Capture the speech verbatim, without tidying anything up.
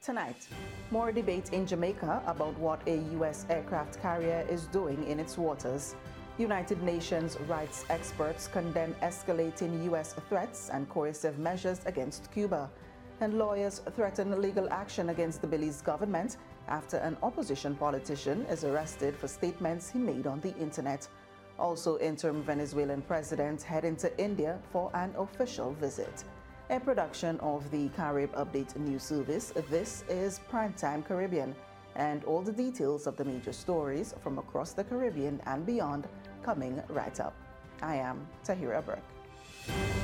Tonight, more debate in Jamaica about what a U S aircraft carrier is doing in its waters. United Nations rights experts condemn escalating U S threats and coercive measures against Cuba. And lawyers threaten legal action against the Belize government after an opposition politician is arrested for statements he made on the internet. Also, interim Venezuelan president heading to India for an official visit. A production of the Carib Update News Service, this is Primetime Caribbean, and all the details of the major stories from across the Caribbean and beyond coming right up. I am Tahira Burke.